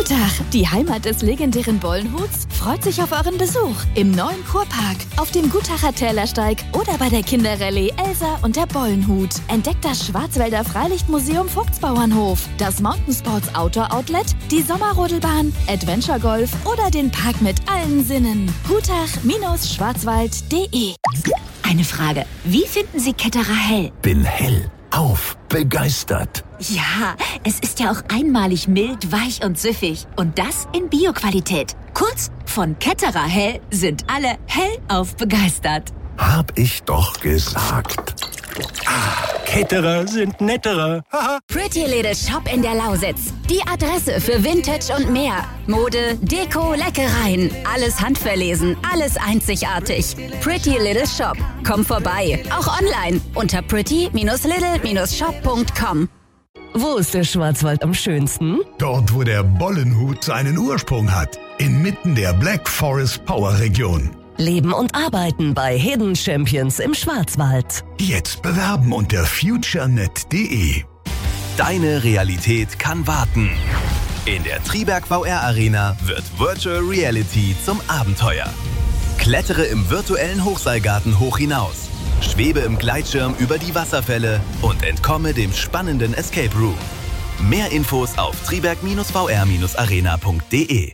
Gutach, die Heimat des legendären Bollenhuts, freut sich auf euren Besuch im neuen Kurpark, auf dem Gutacher Tälersteig oder bei der Kinderrallye Elsa und der Bollenhut. Entdeckt das Schwarzwälder Freilichtmuseum Vogtsbauernhof, das Mountainsports Outdoor Outlet, die Sommerrodelbahn, Adventure Golf oder den Park mit allen Sinnen. Gutach-schwarzwald.de. Eine Frage. Wie finden Sie Ketterer Hell? Bin hellauf begeistert. Ja, es ist ja auch einmalig mild, weich und süffig. Und das in Bio-Qualität. Kurz, von Ketterer Hell sind alle hellauf begeistert. Hab ich doch gesagt. Ketterer sind netterer. Pretty Little Shop in der Lausitz. Die Adresse für Vintage und mehr. Mode, Deko, Leckereien. Alles handverlesen, alles einzigartig. Pretty Little Shop. Komm vorbei. Auch online unter pretty-little-shop.com. Wo ist der Schwarzwald am schönsten? Dort, wo der Bollenhut seinen Ursprung hat. Inmitten der Black Forest Power Region. Leben und arbeiten bei Hidden Champions im Schwarzwald. Jetzt bewerben unter futurenet.de. Deine Realität kann warten. In der Triberg VR Arena wird Virtual Reality zum Abenteuer. Klettere im virtuellen Hochseilgarten hoch hinaus. Schwebe im Gleitschirm über die Wasserfälle und entkomme dem spannenden Escape Room. Mehr Infos auf triberg-vr-arena.de.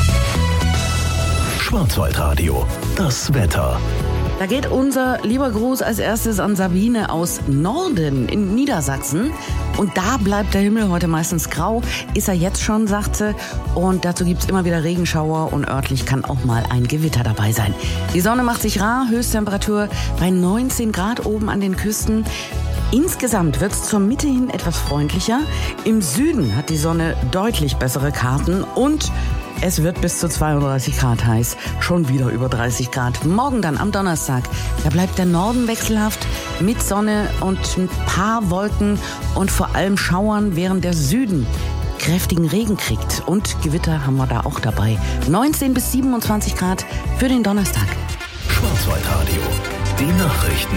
Schwarzwaldradio, das Wetter. Da geht unser lieber Gruß als erstes an Sabine aus Norden in Niedersachsen. Und da bleibt der Himmel heute meistens grau. Ist er jetzt schon, sagt sie. Und dazu gibt's immer wieder Regenschauer und örtlich kann auch mal ein Gewitter dabei sein. Die Sonne macht sich rar, Höchsttemperatur bei 19 Grad oben an den Küsten. Insgesamt wird's zur Mitte hin etwas freundlicher. Im Süden hat die Sonne deutlich bessere Karten und es wird bis zu 32 Grad heiß, schon wieder über 30 Grad. Morgen dann am Donnerstag, da bleibt der Norden wechselhaft mit Sonne und ein paar Wolken und vor allem Schauern, während der Süden kräftigen Regen kriegt. Und Gewitter haben wir da auch dabei. 19 bis 27 Grad für den Donnerstag. Schwarzwaldradio, die Nachrichten.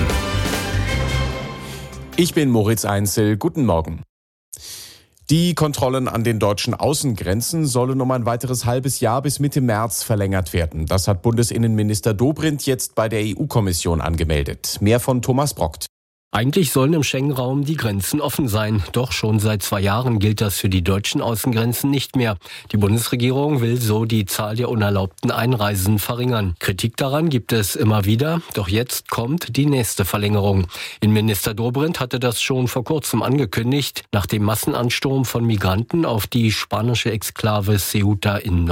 Ich bin Moritz Einzel. Guten Morgen. Die Kontrollen an den deutschen Außengrenzen sollen um ein weiteres halbes Jahr bis Mitte März verlängert werden. Das hat Bundesinnenminister Dobrindt jetzt bei der EU-Kommission angemeldet. Mehr von Thomas Brockt. Eigentlich sollen im Schengen-Raum die Grenzen offen sein. Doch schon seit 2 Jahren gilt das für die deutschen Außengrenzen nicht mehr. Die Bundesregierung will so die Zahl der unerlaubten Einreisen verringern. Kritik daran gibt es immer wieder. Doch jetzt kommt die nächste Verlängerung. Innenminister Dobrindt hatte das schon vor kurzem angekündigt, nach dem Massenansturm von Migranten auf die spanische Exklave Ceuta in